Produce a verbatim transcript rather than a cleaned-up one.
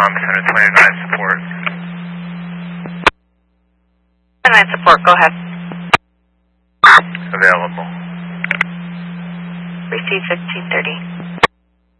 Comm Center, twenty-nine support. twenty-nine support, go ahead. Available. Receive fifteen thirty.